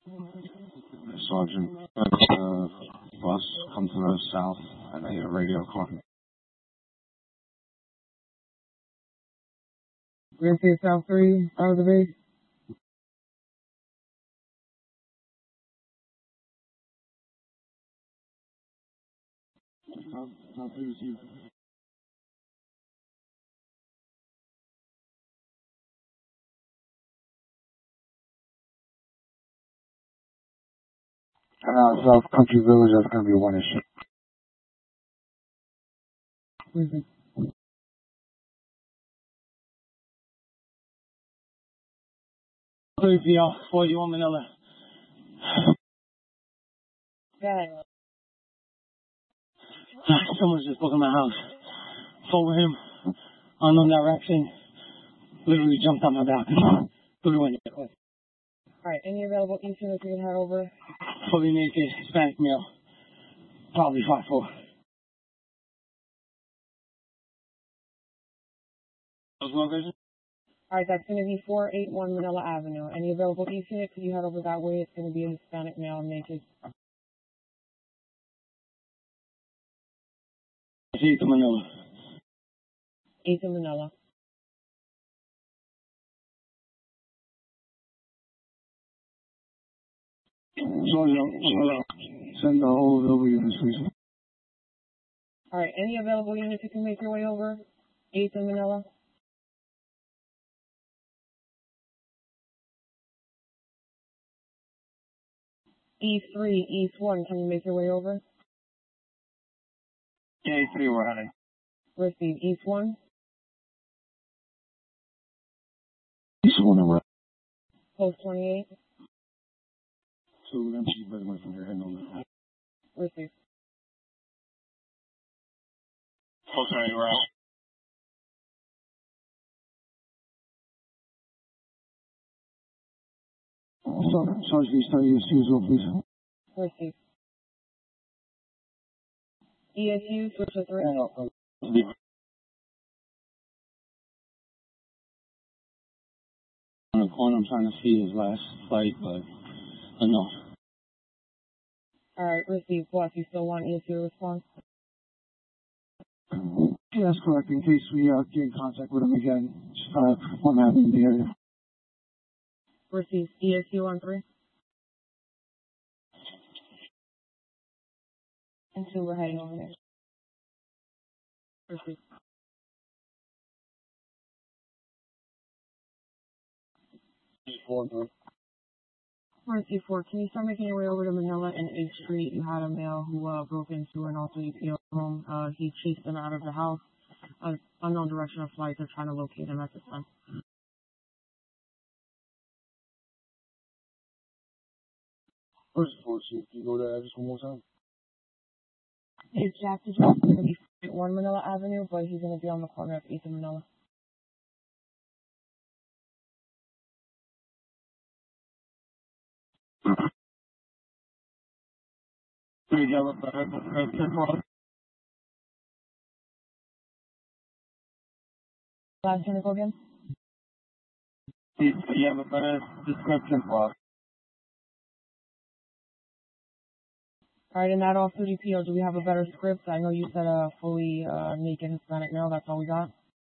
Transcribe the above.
Sergeant, bus come to the south, and I hear a radio call. We're going to say South 3 out of the base. South 3 received. South Country Village, that's going to be one issue. Mm-hmm. PL 41 Manila. Yeah. Someone's just booking my house. Over him, unknown direction. Literally jumped on my back. Through the window. Alright, any available East units we can head over? Fully naked, Hispanic male. Probably 5'4". Those one vision? Alright, that's going to be 481 Manila Avenue. Any available East unit, could you head over that way? It's going to be a Hispanic male naked. 8th of Manila. 8th of Manila. Send the whole available units, please. Alright, any available units you can make your way over? 8th of Manila. East 3, East 1, can you make your way over? Yeah, 3 we're heading. Receive. East 1. East 1 and Post 28. So we're going to keep resume from your head on that. Receive. Post 28, we're out. Sergeant, can you start your usual, please? Receive. ESU, switch to 3. On the corner, I'm trying to see his last flight, but no. Alright, receive. Boss, you still want ESU response? Yeah, that's correct. In case we get in contact with him again, one happened in the area. Receive. ESU on 3. And 2, we're heading over there. Receive. Receive 4. Can you start making your way over to Manila and 8th Street? You had a male who broke into an all-3PO home. He chased them out of the house. Unknown direction of flight. They're trying to locate him at this time. First of all, Chief, can you go to that address one more time? His Jack's address is going to be 1 Manila Avenue, but he's going to be on the corner of 8th and Manila. Last time to go again? You have a better description for us. Alright, and that off-duty PO, do we have a better script? I know you said a fully naked Hispanic male, that's all we got?